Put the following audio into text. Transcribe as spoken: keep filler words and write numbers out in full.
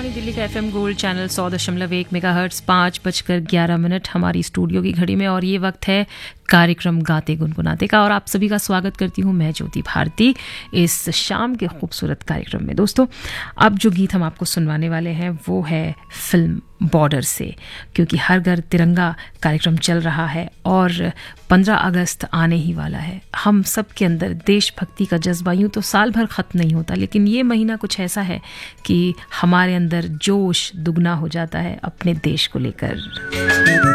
आकाशवाणी दिल्ली का FM gold channel सौ दशमलव एक मेगाहर्ट्ज पाँच बजकर ग्यारह मिनट हमारी स्टूडियो की घड़ी में, और ये वक्त है कार्यक्रम गाते गुनगुनाते का। और आप सभी का स्वागत करती हूँ मैं ज्योति भारती इस शाम के खूबसूरत कार्यक्रम में। दोस्तों, अब जो गीत हम आपको सुनवाने वाले हैं वो है फिल्म बॉर्डर से, क्योंकि हर घर तिरंगा कार्यक्रम चल रहा है और पंद्रह अगस्त आने ही वाला है। हम सब के अंदर देशभक्ति का जज्बा यूँ तो साल भर ख़त्म नहीं होता, लेकिन ये महीना कुछ ऐसा है कि हमारे अंदर जोश दुगना हो जाता है अपने देश को लेकर।